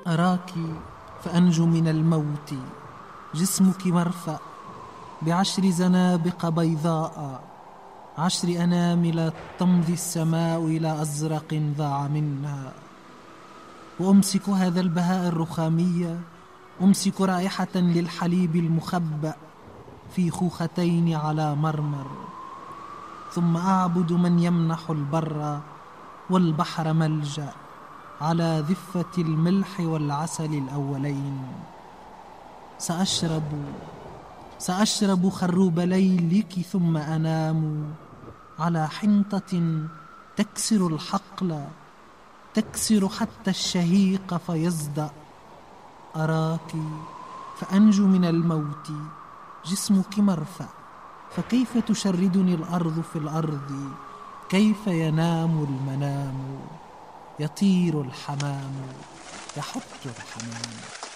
أراك فأنجو من الموت، جسمك مرفأ بعشر زنابق بيضاء، 10 أنامل تمضي السماء إلى أزرق ضاع منها. وأمسك هذا البهاء الرخامية، أمسك رائحة للحليب المخبأ في خوختين على مرمر، ثم أعبد من يمنح البر والبحر ملجأ على ضفة الملح والعسل الأولين. سأشرب خروب ليلك ثم أنام على حنطة تكسر الحقل، تكسر حتى الشهيق فيصدأ. أراك فأنجو من الموت، جسمك مرفأ، فكيف تشردني الأرض في الأرض؟ كيف ينام المنام؟ يطير الحمام، يحط الحمام.